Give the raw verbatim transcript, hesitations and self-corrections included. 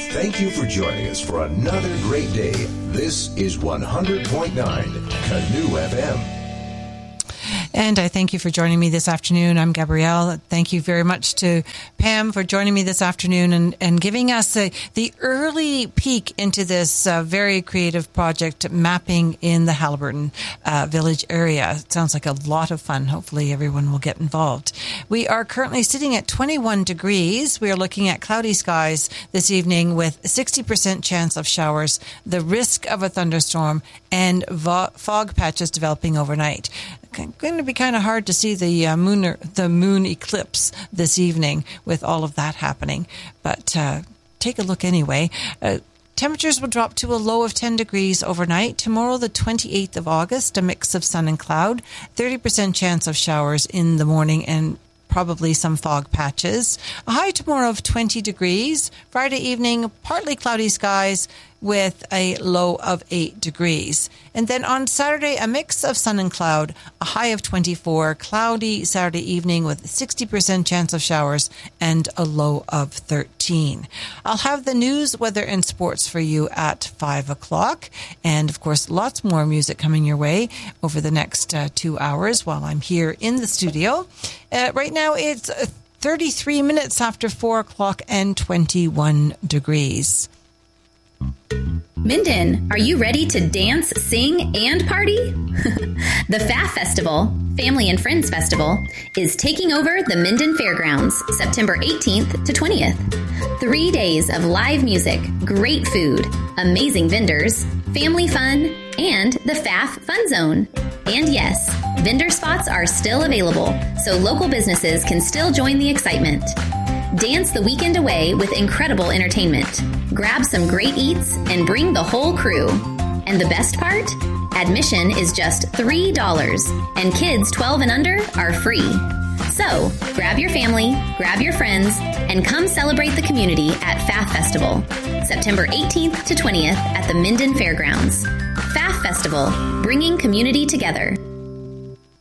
Thank you for joining us for another great day. This is one hundred point nine Canoe F M. And I thank you for joining me this afternoon. I'm Gabrielle. Thank you very much to Pam for joining me this afternoon and, and giving us a, the early peek into this uh, very creative project, mapping in the Haliburton uh, Village area. It sounds like a lot of fun. Hopefully everyone will get involved. We are currently sitting at twenty-one degrees. We are looking at cloudy skies this evening with sixty percent chance of showers, the risk of a thunderstorm, and vo- fog patches developing overnight. Going to be kind of hard to see the uh, moon or the moon eclipse this evening with all of that happening. But uh, take a look anyway. Uh, temperatures will drop to a low of ten degrees overnight. Tomorrow, the twenty-eighth of August, a mix of sun and cloud. thirty percent chance of showers in the morning and probably some fog patches. A high tomorrow of twenty degrees. Friday evening, partly cloudy skies with a low of eight degrees. And then on Saturday, a mix of sun and cloud, a high of twenty-four, cloudy Saturday evening with sixty percent chance of showers and a low of thirteen. I'll have the news, weather, and sports for you at five o'clock. And of course, lots more music coming your way over the next uh, two hours while I'm here in the studio. Uh, right now, it's thirty-three minutes after four o'clock and twenty-one degrees. Minden, are you ready to dance, sing, and party? The F A F Festival, Family and Friends Festival, is taking over the Minden Fairgrounds September eighteenth to twentieth. Three days of live music, great food, amazing vendors, family fun, and the F A F Fun Zone. And yes, vendor spots are still available, so local businesses can still join the excitement. Dance the weekend away with incredible entertainment. Grab some great eats and bring the whole crew. And the best part? Admission is just three dollars, and kids twelve and under are free. So, grab your family, grab your friends, and come celebrate the community at F A F Festival, September eighteenth to twentieth at the Minden Fairgrounds. F A F Festival, bringing community together.